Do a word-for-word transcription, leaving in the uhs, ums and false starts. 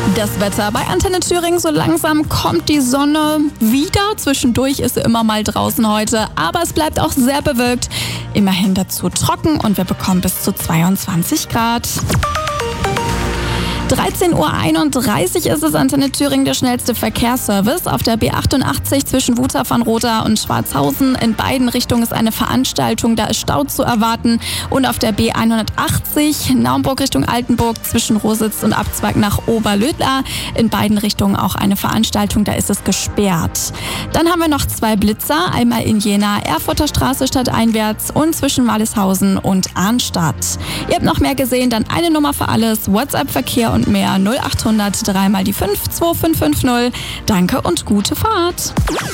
Das Wetter bei Antenne Thüringen, so langsam kommt die Sonne wieder. Zwischendurch ist sie immer mal draußen heute, aber es bleibt auch sehr bewölkt. Immerhin dazu trocken und wir bekommen bis zu zweiundzwanzig Grad. dreizehn Uhr einunddreißig ist es, Antenne Thüringen, der schnellste Verkehrsservice. Auf der B achtundachtzig zwischen Wutach-Van-Rother und Schwarzhausen in beiden Richtungen ist eine Veranstaltung, da ist Stau zu erwarten. Und auf der B hundertachtzig Naumburg Richtung Altenburg zwischen Rositz und Abzweig nach Oberlödla in beiden Richtungen auch eine Veranstaltung, da ist es gesperrt. Dann haben wir noch zwei Blitzer, einmal in Jena, Erfurter Straße stadteinwärts und zwischen Walishausen und Arnstadt. Ihr habt noch mehr gesehen, dann eine Nummer für alles, WhatsApp-Verkehr und mehr null achthundert drei mal die fünf zwei fünf fünf null. Danke und gute Fahrt.